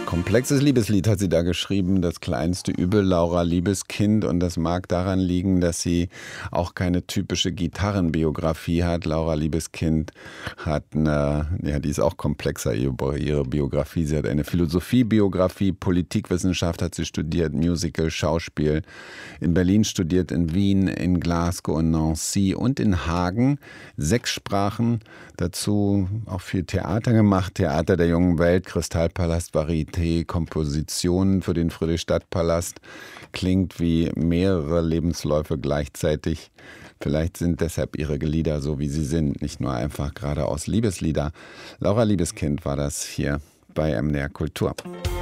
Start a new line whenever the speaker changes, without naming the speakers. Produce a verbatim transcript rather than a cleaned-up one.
Komplexes Liebeslied hat sie da geschrieben, das kleinste Übel, Laura Liebeskind. Und das mag daran liegen, dass sie auch keine typische Gitarrenbiografie hat. Laura Liebeskind hat eine, ja, die ist auch komplexer, ihre Biografie. Sie hat eine Philosophiebiografie, Politikwissenschaft hat sie studiert, Musical, Schauspiel. In Berlin studiert, in Wien, in Glasgow, in Nancy und in Hagen. Sechs Sprachen, dazu auch viel Theater gemacht. Theater der jungen Welt, Kristallpalast, Varieté. Kompositionen für den Friedrichstadtpalast, klingt wie mehrere Lebensläufe gleichzeitig. Vielleicht sind deshalb ihre Lieder so, wie sie sind, nicht nur einfach geradeaus Liebeslieder. Laura Liebeskind war das hier bei M D R Kultur.